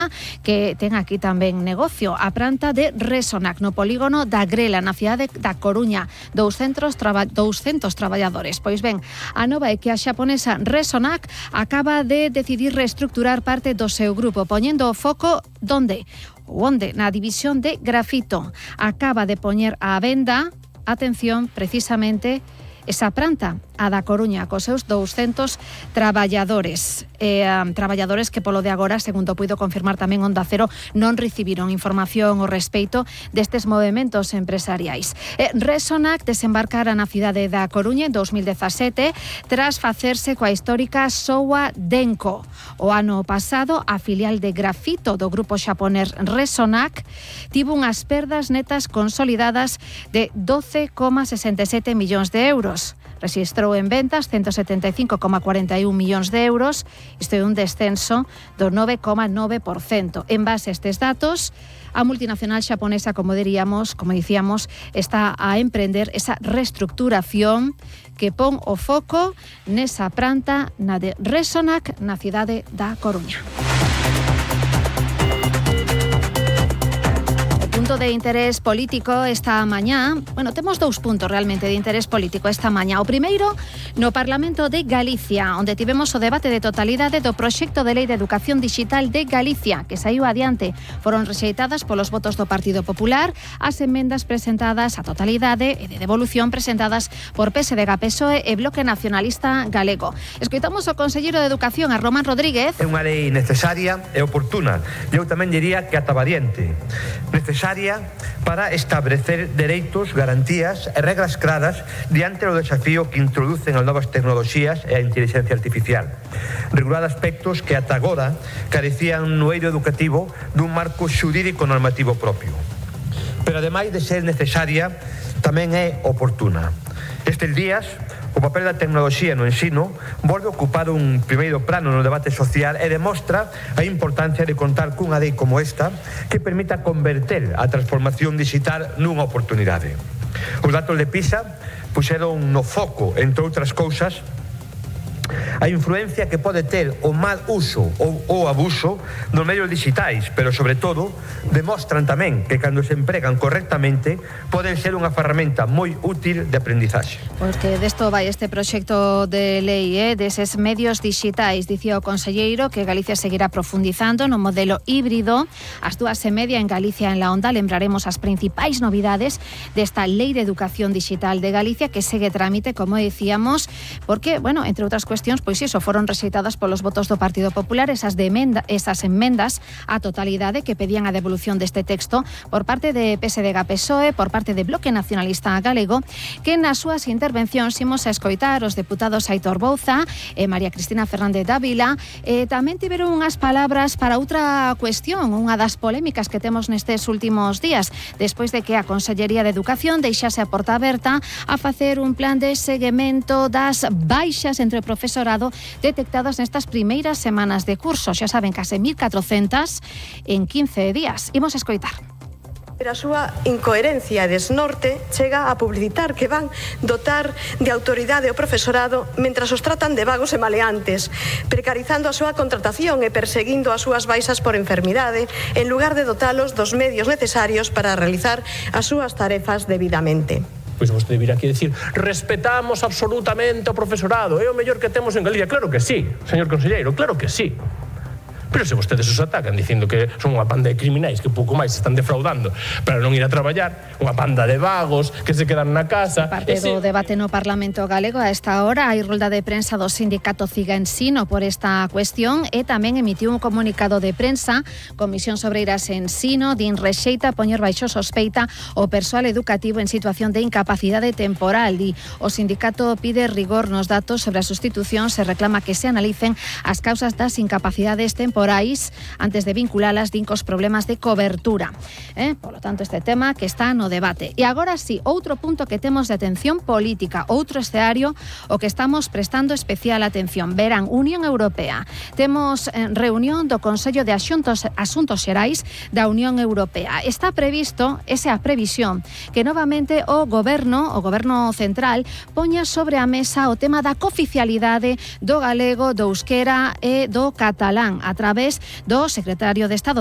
que ten aquí tamén negocio, a planta de Resonac no polígono da Grela, na cidade da Coruña, 200 traballadores. Pois ben, a nova é que a xaponesa Resonac acaba de decidir reestructurar parte do seu grupo, poñendo o foco onde na división de grafito. Acaba de poñer á venda, atención, precisamente esa planta, a da Coruña, cos seus 200 traballadores. Traballadores que polo de agora, segundo puido confirmar tamén Onda Cero, non recibiron información ao respeito destes movementos empresariais. Resonac desembarcara na cidade da Coruña en 2017 tras facerse coa histórica Showa Denko. O ano pasado, a filial de grafito do grupo xaponés Resonac tivo unhas perdas netas consolidadas de 12,67 millóns de euros. Rexistrou en ventas 175,41 millóns de euros, isto é un descenso do 9,9%. En base a estes datos, a multinacional xaponesa, como dicíamos, está a emprender esa reestructuración que pon o foco nesa planta, na de Resonac, na cidade da Coruña. De interés político esta mañá, temos dous puntos realmente de interés político esta mañá. O primeiro, no Parlamento de Galicia, onde tivemos o debate de totalidade do proxecto de lei de educación digital de Galicia, que saiu adiante. Foron rexeitadas polos votos do Partido Popular as emendas presentadas a totalidade e de devolución presentadas por PSDG, PSOE e Bloque Nacionalista Galego. Escoitamos o conselleiro de Educación, a Román Rodríguez. É unha lei necesaria e oportuna. Eu tamén diría que ata valiente. Necesaria para establecer dereitos, garantías e regras claras diante do desafío que introducen as novas tecnoloxías e a inteligencia artificial. Regular aspectos que ata agora carecían no eido educativo dun marco xurídico normativo propio. Pero ademais de ser necesaria, tamén é oportuna. Estes días, o papel da tecnoloxía no ensino volve a ocupar un primeiro plano no debate social e demostra a importancia de contar cunha lei como esta que permita converter a transformación digital nunha oportunidade. Os datos de PISA puxeron no foco, entre outras cousas, a influencia que pode ter o mal uso ou abuso dos medios digitais, pero sobre todo demostran tamén que cando se empregan correctamente poden ser unha ferramenta moi útil de aprendizaxe. Porque desto vai este proxecto de lei deses medios digitais. Dicía o conselleiro que Galicia seguirá profundizando no modelo híbrido. As 2:30 en Galicia en la Onda lembraremos as principais novidades desta lei de educación digital de Galicia que segue trámite, como decíamos, porque, entre outras cuestións, pois iso, foron rexeitadas polos votos do Partido Popular esas emendas á totalidade que pedían a devolución deste texto por parte de PSDG, PSOE, por parte de Bloque Nacionalista Galego, que nas súas intervencións imos a escoitar os deputados Aitor Bouza e María Cristina Fernández Dávila. Tamén tiveron unhas palabras para outra cuestión, unha das polémicas que temos nestes últimos días, despois de que a Consellería de Educación deixase a porta aberta a facer un plan de seguimento das baixas entre o profesorado detectadas nestas primeiras semanas de curso. Xa saben, case 1.400 en 15 días. Imos a escoitar. Pero a súa incoherencia e desnorte chega a publicitar que van dotar de autoridade ao profesorado mentras os tratan de vagos e maleantes, precarizando a súa contratación e perseguindo as súas baixas por enfermidade, en lugar de dotalos dos medios necesarios para realizar as súas tarefas debidamente. Pois vostede virá aquí a decir, respetamos absolutamente o profesorado, é o mellor que temos en Galicia. Claro que sí, señor conselleiro, claro que sí. Pero se vostedes os atacan dicindo que son unha banda de criminais que pouco máis se están defraudando para non ir a traballar, unha banda de vagos que se quedan na casa. Parte do debate no Parlamento Galego a esta hora hai rolda de prensa do sindicato Ciga Ensino por esta cuestión e tamén emitiu un comunicado de prensa. Comisión Sobreiras Ensino din rexeita poñer baixo sospeita o persoal educativo en situación de incapacidade temporal. Di o sindicato pide rigor nos datos sobre a sustitución, se reclama que se analicen as causas das incapacidades temporais antes de vinculalas cos problemas de cobertura. Por lo tanto, este tema que está no debate. E agora sí, outro punto que temos de atención política, outro escenario o que estamos prestando especial atención. Verán, Unión Europea. Temos reunión do Consello de Asuntos Xerais da Unión Europea. Está previsto, esa a previsión, que novamente o Goberno Central poña sobre a mesa o tema da cooficialidade do galego, do euskera e do catalán a través través do secretario de Estado